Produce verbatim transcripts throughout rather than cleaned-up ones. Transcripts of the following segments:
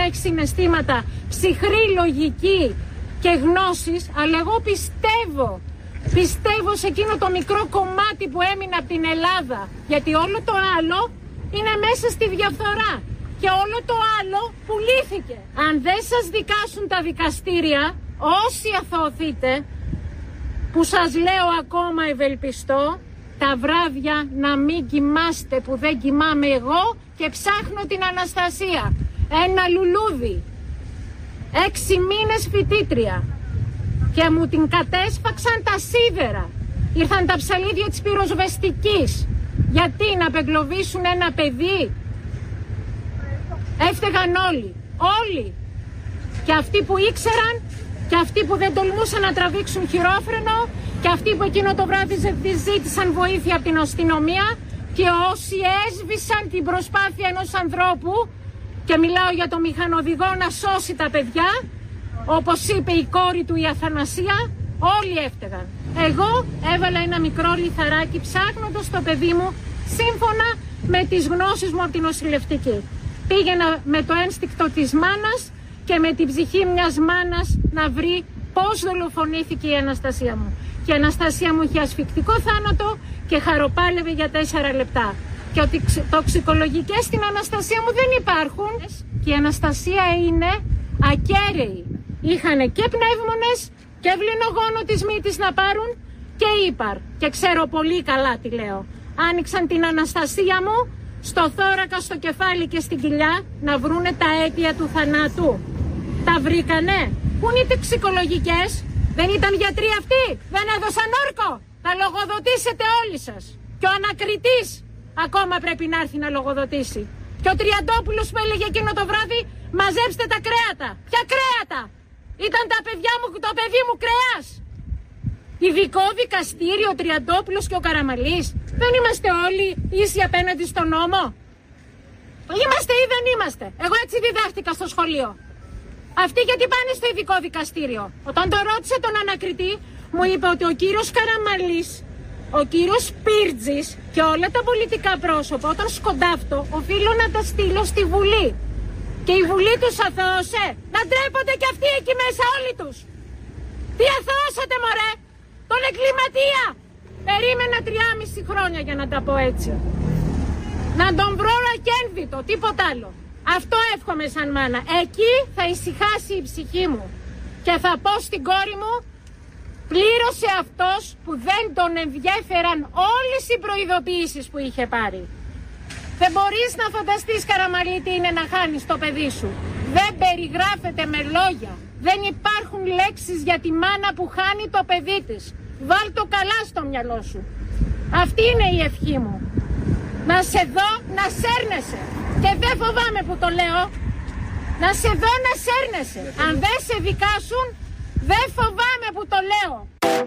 έχει συναισθήματα, ψυχρή λογική και γνώσεις, αλλά εγώ πιστεύω, πιστεύω σε εκείνο το μικρό κομμάτι που έμεινε από την Ελλάδα, γιατί όλο το άλλο είναι μέσα στη διαφθορά και όλο το άλλο πουλήθηκε. Αν δεν σας δικάσουν τα δικαστήρια, όσοι αθωωθείτε, που σας λέω ακόμα ευελπιστώ, τα βράδια να μην κοιμάστε που δεν κοιμάμαι εγώ και ψάχνω την Αναστασία. Ένα λουλούδι, έξι μήνες φοιτήτρια και μου την κατέσφαξαν τα σίδερα. Ήρθαν τα ψαλίδια της πυροσβεστικής. Γιατί να απεγκλωβίσουν ένα παιδί? Έφταιγαν όλοι, όλοι. Και αυτοί που ήξεραν και αυτοί που δεν τολμούσαν να τραβήξουν χειρόφρενο και αυτοί που εκείνο το βράδυ ζήτησαν βοήθεια από την αστυνομία και όσοι έσβησαν την προσπάθεια ενός ανθρώπου, και μιλάω για το μηχανοδηγό, να σώσει τα παιδιά, όπως είπε η κόρη του η Αθανασία, όλοι έφταιγαν. Εγώ έβαλα ένα μικρό λιθαράκι ψάχνοντας το παιδί μου σύμφωνα με τις γνώσεις μου από την νοσηλευτική. Πήγαινα με το ένστικτο της μάνας και με την ψυχή μιας μάνας να βρει πώς δολοφονήθηκε η Αναστασία μου. Και η Αναστασία μου είχε ασφυκτικό θάνατο και χαροπάλευε για τέσσερα λεπτά. Και ότι τοξικολογικές στην Αναστασία μου δεν υπάρχουν. Και η Αναστασία είναι ακέραιη. Είχανε και πνεύμονες και βληνογόνο της μύτης να πάρουν και ύπαρ. Και ξέρω πολύ καλά τι λέω. Άνοιξαν την Αναστασία μου στο θώρακα, στο κεφάλι και στην κοιλιά να βρούνε τα αίτια του θανάτου. Τα βρήκανε. Πού είναι οι τοξικολογικές? Δεν ήταν γιατροί αυτοί? Δεν έδωσαν όρκο? Θα λογοδοτήσετε όλοι σας. Και ο ανακριτής ακόμα πρέπει να έρθει να λογοδοτήσει. Και ο Τριαντόπουλος που έλεγε εκείνο το βράδυ, μαζέψτε τα κρέατα. Ποια κρέατα? Ήταν τα παιδιά μου, το παιδί μου κρέας. Ειδικό δικαστήριο, ο Τριαντόπουλος και ο Καραμαλής. Δεν είμαστε όλοι ίσοι απέναντι στον νόμο? Είμαστε ή δεν είμαστε? Εγώ έτσι διδάχτηκα στο σχολείο. Αυτοί γιατί πάνε στο ειδικό δικαστήριο? Όταν το ρώτησε τον ανακριτή, μου είπε ότι ο κύριος Καραμαλής, ο κύριος Πίρτζης και όλα τα πολιτικά πρόσωπα, όταν σκοντάφτω, οφείλω να τα στείλω στη Βουλή. Και η Βουλή τους αθώωσε. Να ντρέπονται κι αυτοί εκεί μέσα όλοι τους. Τι αθώωσατε μωρέ? Τον εγκληματία. Περίμενα τριάμιση χρόνια για να τα πω έτσι. Να τον βρω ακένδυτο, τίποτα άλλο. Αυτό εύχομαι σαν μάνα. Εκεί θα ησυχάσει η ψυχή μου. Και θα πω στην κόρη μου, πλήρωσε αυτός που δεν τον ενδιέφεραν όλες οι προειδοποιήσεις που είχε πάρει. Δεν μπορείς να φανταστείς, Καραμαλή, τι είναι να χάνεις το παιδί σου. Δεν περιγράφεται με λόγια. Δεν υπάρχουν λέξεις για τη μάνα που χάνει το παιδί της. Βάλ το καλά στο μυαλό σου. Αυτή είναι η ευχή μου. Να σε δω να σέρνεσαι. Και δεν φοβάμαι που το λέω. Να σε δω να σέρνεσαι. Αν δεν σε δικάσουν, δεν φοβάμαι που το λέω.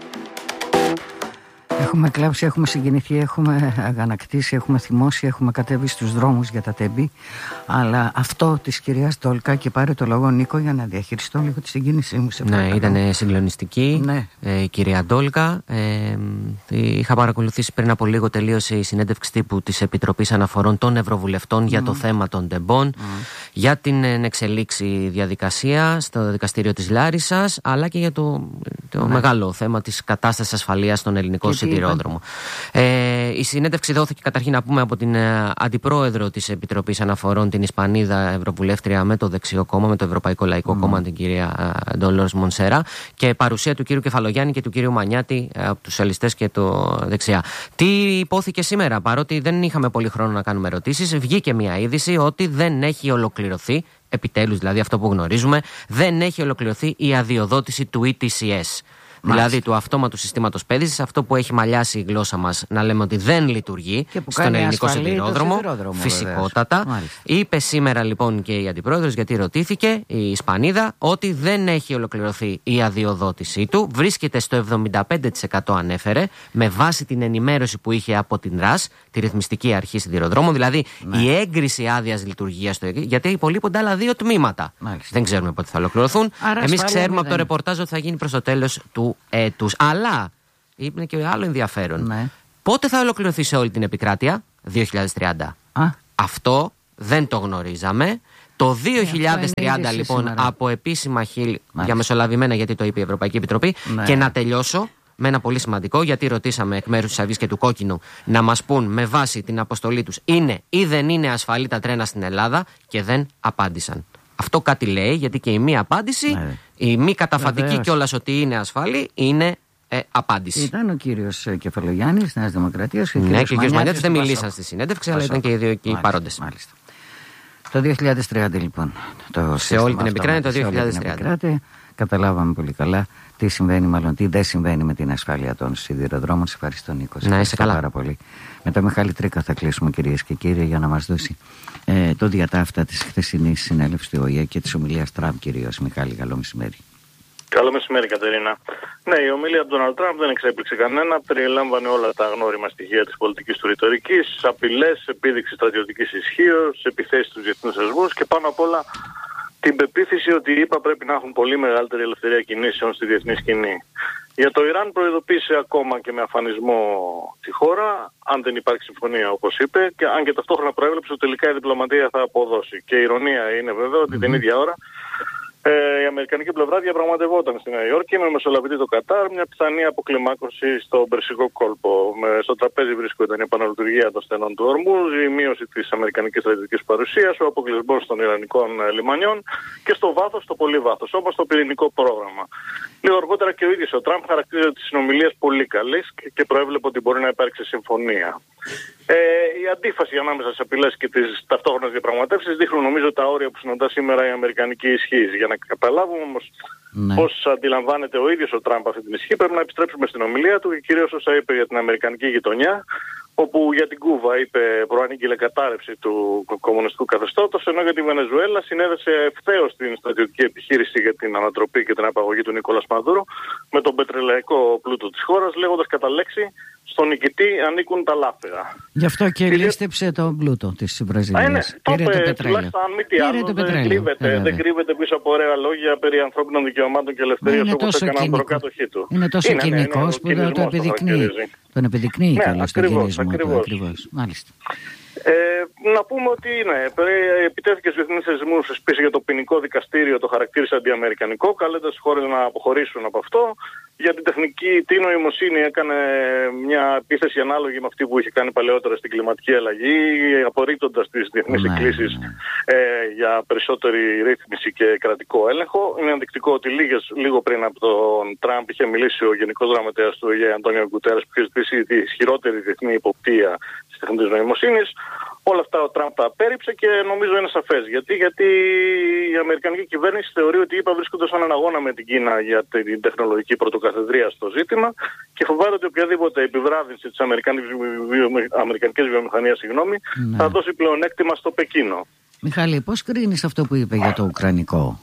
Έχουμε κλάψει, έχουμε συγκινηθεί, έχουμε αγανακτήσει, έχουμε θυμώσει, έχουμε κατέβει στους δρόμους για τα τέμπη. Αλλά αυτό της κυρίας Ντόλκα, και πάρε το λόγο Νίκο για να διαχειριστώ λίγο τη συγκίνησή μου. Σε ναι, ήταν συγκλονιστική ναι. ε, η κυρία Ντόλκα. Ε, είχα παρακολουθήσει πριν από λίγο, τελείωσε η συνέντευξη τύπου της Επιτροπής Αναφορών των Ευρωβουλευτών mm. για το θέμα των τεμπών, mm. για την εξελίξη διαδικασία στο δικαστήριο της Λάρισσας, αλλά και για το, το ναι. μεγάλο θέμα της κατάστασης ασφαλείας στον ελληνικό σιδηρόδρομο. Ε, η συνέντευξη δόθηκε καταρχήν να πούμε από την ε, αντιπρόεδρο της Επιτροπής Αναφορών, την Ισπανίδα Ευρωβουλεύτρια με το δεξιό κόμμα, με το Ευρωπαϊκό Λαϊκό mm. Κόμμα, την κυρία Ντόλορς Μονσέρα, και παρουσία του κύριου Κεφαλογιάννη και του κύριου Μανιάτη ε, από τους σοσιαλιστές και το δεξιά. Τι υπόθηκε σήμερα? Παρότι δεν είχαμε πολύ χρόνο να κάνουμε ερωτήσεις, βγήκε μια είδηση ότι δεν έχει ολοκληρωθεί, επιτέλους δηλαδή αυτό που γνωρίζουμε, δεν έχει ολοκληρωθεί η αδειοδότηση του ι τι σι ες. Μάλιστα. Δηλαδή του αυτόματου συστήματος πέδησης, αυτό που έχει μαλιάσει η γλώσσα μας να λέμε ότι δεν λειτουργεί στον ελληνικό σιδηρόδρομο. Φυσικότατα. Είπε σήμερα λοιπόν και η αντιπρόεδρος, γιατί ρωτήθηκε η Ισπανίδα, ότι δεν έχει ολοκληρωθεί η αδειοδότησή του. Βρίσκεται στο εβδομήντα πέντε τοις εκατό, ανέφερε, με βάση την ενημέρωση που είχε από την ΡΑΣ, τη Ρυθμιστική Αρχή Σιδηροδρόμων. Δηλαδή ναι. η έγκριση άδειας λειτουργίας, γιατί υπολείπονται άλλα δύο τμήματα. Μάλιστα. Δεν ξέρουμε πότε θα ολοκληρωθούν. Εμείς ξέρουμε από το ρεπορτάζ ότι θα γίνει προς το τέλος του έτους. Αλλά είναι και άλλο ενδιαφέρον. Ναι. Πότε θα ολοκληρωθεί σε όλη την επικράτεια? δύο χιλιάδες τριάντα. Α. Αυτό δεν το γνωρίζαμε. Το δύο χιλιάδες τριάντα λοιπόν σήμερα. Από επίσημα χείλη, για μεσολαβημένα γιατί το είπε η Ευρωπαϊκή Επιτροπή, ναι. Και να τελειώσω με ένα πολύ σημαντικό, γιατί ρωτήσαμε εκ μέρους της Αυγής και του Κόκκινου να μας πούν με βάση την αποστολή τους είναι ή δεν είναι ασφαλή τα τρένα στην Ελλάδα και δεν απάντησαν. Αυτό κάτι λέει, γιατί και η μη απάντηση, ναι. Η μη καταφατική κιόλας ότι είναι ασφαλή είναι ε, απάντηση. Ήταν ο κύριος Κεφαλογιάννης της Νέας Δημοκρατίας και ο ναι, κύριος και ο κύριος Μανιάτης δεν μίλησαν στη συνέντευξη, αλλά ήταν και οι δύο εκεί παρόντες. Μάλιστα. Το δύο χιλιάδες τριάντα λοιπόν. Το σε όλη την επικράτεια το δύο χιλιάδες τριάντα. Καταλάβαμε πολύ καλά τι συμβαίνει, μάλλον τι δεν συμβαίνει με την ασφάλεια των σιδηροδρόμων. Σε ευχαριστώ, Νίκο. Να είσαι καλά. Πάρα πολύ. Με τον Μιχάλη Τρίκα θα κλείσουμε, κυρίες και κύριοι, για να μας δώσει ε, το διατάφτα της χθεσινής συνέλευσης του Ο Ε Ε και της ομιλίας Τραμπ, κυρίως. Μιχάλη, καλό μεσημέρι. Καλό μεσημέρι, Κατερίνα. Ναι, η ομιλία του Ντόναλντ Τραμπ δεν εξέπληξε κανένα. Περιλάμβανε όλα τα γνώριμα στοιχεία της πολιτικής του ρητορικής, απειλές, επίδειξη στρατιωτικής ισχύως, επιθέσεις στους διεθνούς θεσμούς και πάνω απ' όλα την πεποίθηση ότι οι ΗΠΑ πρέπει να έχουν πολύ μεγαλύτερη ελευθερία κινήσεων στη διεθνή σκηνή. Για το Ιράν προειδοποίησε ακόμα και με αφανισμό τη χώρα, αν δεν υπάρχει συμφωνία όπως είπε, και αν και ταυτόχρονα προέβλεψε ότι τελικά η διπλωματία θα αποδώσει. Και η ηρωνία είναι βέβαια ότι mm-hmm. την ίδια ώρα Ε, η αμερικανική πλευρά διαπραγματευόταν στη Νέα Υόρκη με μεσολαβητή το Κατάρ μια πιθανή αποκλιμάκωση στον Περσικό κόλπο. Με, στο τραπέζι βρίσκονταν η επαναλειτουργία των στενών του Ορμούζ, η μείωση της αμερικανικής στρατιωτικής παρουσίας, ο αποκλεισμός των ιρανικών λιμανιών και στο βάθος, στο πολύ βάθος, όπως το πυρηνικό πρόγραμμα. Λίγο αργότερα και ο ίδιος ο Τραμπ χαρακτήριζε τις συνομιλίες πολύ καλές και, και προέβλεπε ότι μπορεί να υπάρξει συμφωνία. Ε, η αντίφαση ανάμεσα στις απειλές και τις ταυτόχρονες διαπραγματεύσεις δείχνουν νομίζω τα όρια που συναντά σήμερα η αμερικανική ισχύ. Για να καταλάβουμε όμως ναι. πώς αντιλαμβάνεται ο ίδιος ο Τραμπ αυτή την ισχύ, πρέπει να επιστρέψουμε στην ομιλία του και κυρίως όσα είπε για την αμερικανική γειτονιά, όπου για την Κούβα είπε προανήγγειλε κατάρρευση του κομμουνιστικού καθεστώτος, ενώ για τη Βενεζουέλα συνέδεσε ευθέως την στρατιωτική επιχείρηση για την ανατροπή και την απαγωγή του Νικόλας Μαδούρο με τον πετρελαϊκό πλούτο της χώρας, λέγοντας κατά λέξη στον νικητή ανήκουν τα λάφυρα. Γι' αυτό και λίστεψε τον πλούτο της Βραζιλίας. Ναι, πήρε το πετρέλαιο. Τουλάχιστον αν μη τι άλλο δεν κρύβεται, ε, δεν κρύβεται πίσω από ωραία λόγια περί ανθρώπινων δικαιωμάτων και ελευθερίας όπως έκαναν προκάτοχή του. Είναι τόσο είναι, κοινικός ναι, ναι, που το επιδεικνύει. Τον επιδεικνύει ναι, καλά στον κινησμό του. Ακριβώς. Μάλιστα. Ε, να πούμε ότι ναι, επιτέθηκε στους διεθνείς θεσμούς πίσω για το ποινικό δικαστήριο, το χαρακτήρισε αντιαμερικανικό, καλέντας τις χώρες να αποχωρήσουν από αυτό. Για την τεχνική τι νοημοσύνη έκανε μια επίθεση ανάλογη με αυτή που είχε κάνει παλαιότερα στην κλιματική αλλαγή, απορρίπτοντας τις διεθνείς ναι, εκκλήσεις ναι. Ε, για περισσότερη ρύθμιση και κρατικό έλεγχο. Είναι ενδεικτικό ότι λίγες, λίγο πριν από τον Τραμπ είχε μιλήσει ο Γενικός Γραμματέας του Ο Ε Ε, Αντώνιο Γκουτέρες, που είχε ζητήσει τη ισχυρότερη διεθνή υποπτία της τεχνητής νοημοσύνης. Όλα αυτά ο Τραμπ τα απέρριψε και νομίζω είναι σαφές. Γιατί, γιατί η αμερικανική κυβέρνηση θεωρεί ότι οι ΗΠΑ βρίσκονται σε έναν αγώνα με την Κίνα για την τεχνολογική πρωτοκαθεδρία στο ζήτημα και φοβάται ότι οποιαδήποτε επιβράδυνση της αμερικανικής βιομηχανίας συγγνώμη, ναι. θα δώσει πλεονέκτημα στο Πεκίνο. Μιχάλη, πώς κρίνεις αυτό που είπε για το Ουκρανικό?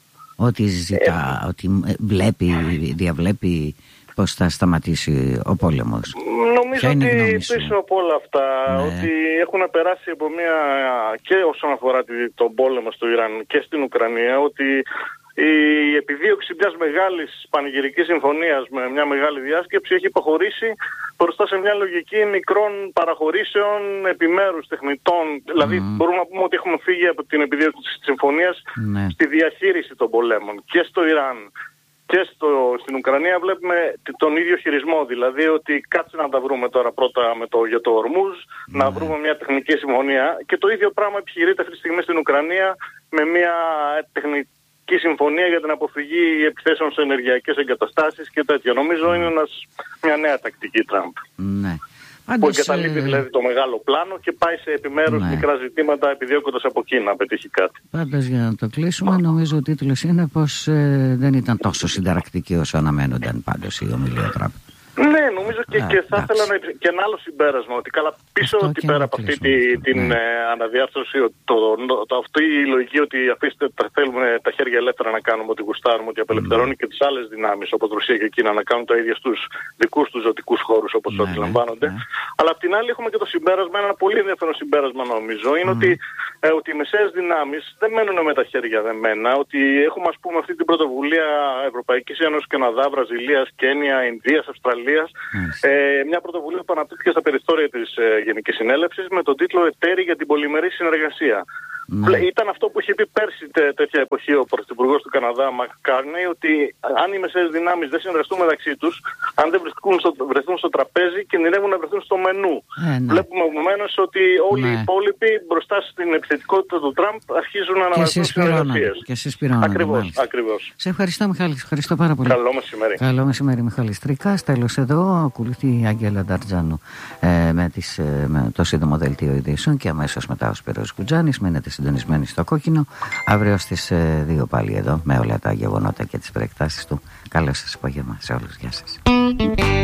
Ότι ζητά, ε, ότι βλέπει, διαβλέπει πώς θα σταματήσει ο πόλεμος? Νομίζω ότι πίσω από όλα αυτά ναι. ότι έχουν περάσει από μια και όσον αφορά τον πόλεμο στο Ιράν και στην Ουκρανία, ότι η επιδίωξη μιας μεγάλης πανηγυρικής συμφωνίας με μια μεγάλη διάσκεψη έχει υποχωρήσει μπροστά σε μια λογική μικρών παραχωρήσεων επιμέρους τεχνητών. Mm. Δηλαδή μπορούμε να πούμε ότι έχουμε φύγει από την επιδίωξη της συμφωνίας ναι. στη διαχείριση των πολέμων και στο Ιράν. Και στο, στην Ουκρανία βλέπουμε τον ίδιο χειρισμό, δηλαδή ότι κάτσε να τα βρούμε τώρα πρώτα με το, για το Ορμούζ, mm. να βρούμε μια τεχνική συμφωνία και το ίδιο πράγμα επιχειρείται αυτή τη στιγμή στην Ουκρανία με μια τεχνική συμφωνία για την αποφυγή επιθέσεων σε ενεργειακές εγκαταστάσεις και τέτοια. Νομίζω είναι ένας, μια νέα τακτική Τραμπ. Ναι. Που εγκαταλείπει δηλαδή το μεγάλο πλάνο και πάει σε επιμέρους ναι. μικρά ζητήματα επιδιώκοντας από εκεί να πετύχει κάτι. Πάντως για να το κλείσουμε, νομίζω ο τίτλος είναι πως ε, δεν ήταν τόσο συνταρακτική όσο αναμένονταν πάντως η ομιλία Τραμπ. Ναι, νομίζω και, Α, και θα ήθελα να και ένα άλλο συμπέρασμα, ότι καλά πίσω αυτό ότι πέρα από αυτή τη, την ναι. ε, αναδιάρθρωση, το, το, το, αυτή η λογική ότι αφήστε τα, θέλουμε τα χέρια ελεύθερα να κάνουμε ό,τι γουστάρουμε, ότι απελευθερώνει ναι. και τις άλλες δυνάμεις όπως Ρωσία και Κίνα να κάνουν τα ίδια στους δικούς τους ζωτικούς χώρους όπως ναι, αντιλαμβάνονται. Ναι. Αλλά απ' την άλλη έχουμε και το συμπέρασμα, ένα πολύ ενδιαφέρον συμπέρασμα νομίζω, είναι mm. ότι, ε, ότι οι μεσαίες δυνάμεις δεν μένουν με τα χέρια δεμένα, ότι έχουμε ας πούμε αυτή την πρωτοβουλία Ευρωπαϊκής Ένωσης, Καναδά, Βραζιλίας, Κένια, Ινδίας, Αυστραλίας. Ε, μια πρωτοβουλία που αναπτύχθηκε στα περιθώρια της ε, Γενικής Συνέλευσης με τον τίτλο «Εταίροι για την πολυμερή συνεργασία». Ναι. Ήταν αυτό που είχε πει πέρσι τε, τέτοια εποχή ο Πρωθυπουργός του Καναδά, Μακκάρνεϊ, ότι αν οι μεσαίες δυνάμεις δεν συνεργαστούν μεταξύ τους, αν δεν βρεθούν στο, βρεθούν στο τραπέζι, κινδυνεύουν να βρεθούν στο μενού. Ε, ναι. Βλέπουμε επομένως ότι όλοι ναι. οι υπόλοιποι μπροστά στην επιθετικότητα του Τραμπ αρχίζουν να αναζητούν συνεργασίες. Και συσπηρώνονται. Ακριβώς, ακριβώς. Σε ευχαριστώ, Μιχάλη. Ευχαριστώ πάρα πολύ. Καλό μεσημέρι. Καλό μεσημέρι, Μιχάλη Τρικάς. Τέλος εδώ ακολουθεί η Αγγέλα Νταρτζάνου ε, με, τις, ε, με το σύντομο δελτίο ειδήσεων και αμέσως μετά ο Σπύρος Κουτζάνης. Μείνετε συντονισμένοι στο Κόκκινο. Αύριο στις ε, δύο πάλι εδώ με όλα τα γεγονότα και τις προεκτάσεις του. Καλό σας απόγευμα σε όλους. Γεια σας.